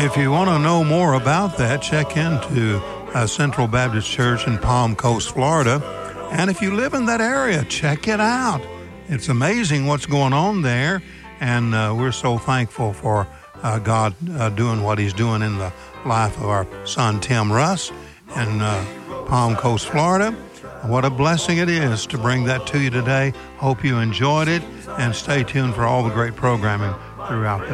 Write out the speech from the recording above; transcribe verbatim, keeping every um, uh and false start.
If you want to know more about that, check into uh, Central Baptist Church in Palm Coast, Florida. And if you live in that area, check it out. It's amazing what's going on there. And uh, we're so thankful for uh, God uh, doing what he's doing in the life of our son, Tim Russ, in uh, Palm Coast, Florida. What a blessing it is to bring that to you today. Hope you enjoyed it, and stay tuned for all the great programming throughout the